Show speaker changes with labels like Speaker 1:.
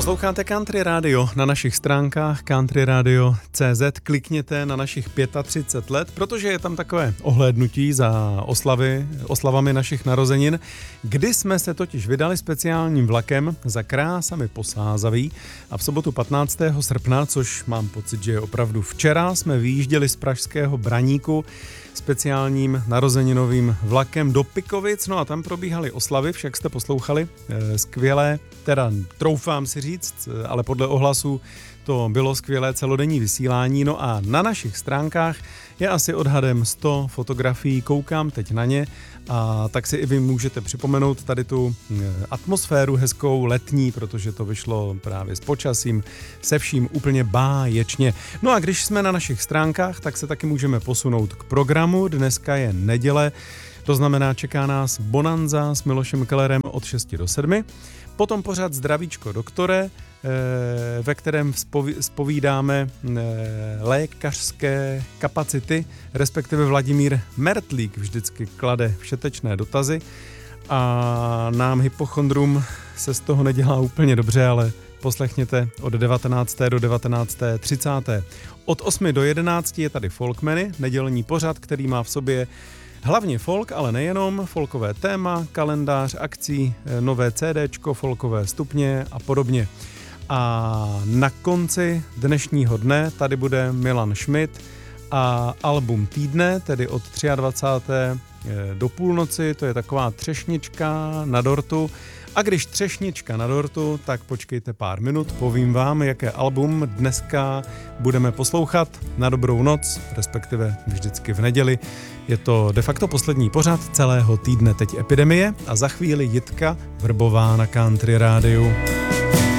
Speaker 1: Posloucháte Country Radio na našich stránkách countryradio.cz. Klikněte na našich 35 let, protože je tam takové ohlédnutí za oslavami našich narozenin, kdy jsme se totiž vydali speciálním vlakem za krásami po Sázaví a v sobotu 15. srpna, což mám pocit, že je opravdu včera, jsme vyjížděli z pražského Braníku speciálním narozeninovým vlakem do Pikovic, no a tam probíhaly oslavy, však jste poslouchali, skvělé, teda troufám si říct, ale podle ohlasu to bylo skvělé celodenní vysílání, no a na našich stránkách je asi odhadem 100 fotografií, koukám teď na ně a tak si i vy můžete připomenout tady tu atmosféru hezkou letní, protože to vyšlo právě s počasím, se vším úplně báječně. No a když jsme na našich stránkách, tak se taky můžeme posunout k programu, dneska je neděle, to znamená čeká nás Bonanza s Milošem Kellerem od 6 do 7, potom pořad Zdravíčko doktore, ve kterém zpovídáme lékařské kapacity, respektive Vladimír Mertlík vždycky klade všetečné dotazy a nám hypochondrům se z toho nedělá úplně dobře, ale poslechněte od 19. do 19.30. Od 8 do 11 je tady Folkmeny, nedělní pořad, který má v sobě hlavně folk, ale nejenom, folkové téma, kalendář akcí, nové CDčko, folkové stupně a podobně. A na konci dnešního dne tady bude Milan Schmidt a album týdne, tedy od 23. do půlnoci, to je taková třešnička na dortu. A když třešnička na dortu, tak počkejte pár minut, povím vám, jaké album dneska budeme poslouchat na dobrou noc, respektive vždycky v neděli. Je to de facto poslední pořad celého týdne, teď Epidemie a za chvíli Jitka Vrbová na Country Rádiu.